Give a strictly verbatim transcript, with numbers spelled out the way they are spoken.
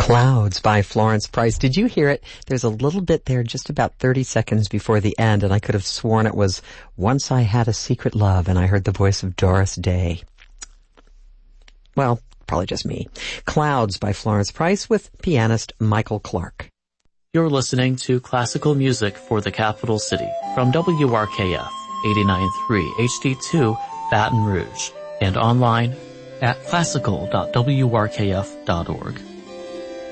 Clouds by Florence Price. Did you hear it? There's a little bit there just about thirty seconds before the end, and I could have sworn it was Once I Had a Secret Love, and I heard the voice of Doris Day. Well, probably just me. Clouds by Florence Price with pianist Michael Clark. You're listening to classical music for the capital city from W R K F eighty-nine point three H D two Baton Rouge and online at classical dot w r k f dot org.